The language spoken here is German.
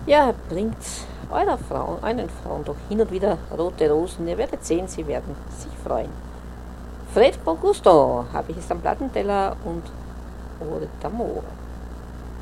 Ja, bringt euren Frauen doch hin und wieder rote Rosen. Ihr werdet sehen, sie werden sich freuen. Fred con gusto habe ich es am Plattenteller und Ore d'amore.